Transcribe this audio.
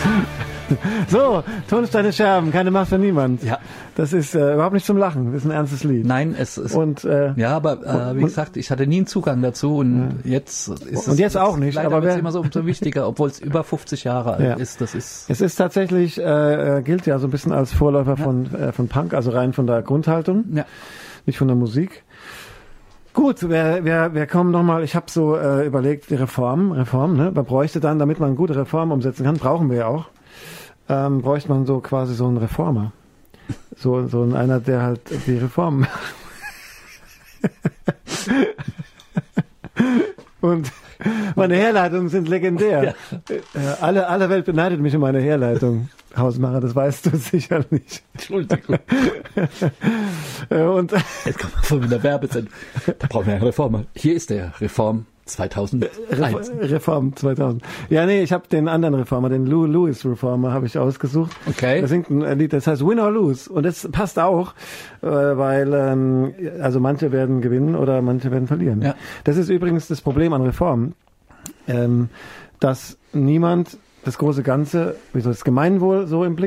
So, Tonsteine Scherben, keine Macht für niemand. Ja. Das ist überhaupt nicht zum Lachen, das ist ein ernstes Lied. Nein, es ist... ja, aber wie gesagt, ich hatte nie einen Zugang dazu und jetzt ist es... Und jetzt auch nicht. Leider aber wird es immer so umso wichtiger, obwohl es über 50 Jahre alt ist. Das ist... Es ist tatsächlich, gilt ja so ein bisschen als Vorläufer von Punk, also rein von der Grundhaltung, nicht von der Musik. Gut, wir kommen nochmal, ich habe so überlegt, die Reform, ne? Man bräuchte dann, damit man eine gute Reform umsetzen kann, brauchen wir ja auch, bräuchte man so quasi so einen Reformer. So einer, der halt die Reform macht. Und meine Herleitungen sind legendär. Ja. Alle Welt beneidet mich um meine Herleitung. Hausmacher, das weißt du sicher nicht. Entschuldigung. Und jetzt kommt man von der Werbesendung. Da brauchen wir eine Reformer. Hier ist der Reform 2001. Reform 2000. Ja, nee, ich habe den anderen Reformer, den Lou Lewis Reformer, habe ich ausgesucht. Okay. Da singt ein Lied, das heißt Win or Lose. Und das passt auch, weil also manche werden gewinnen oder manche werden verlieren. Ja. Das ist übrigens das Problem an Reformen, dass niemand das große Ganze, wie so das Gemeinwohl so im Blick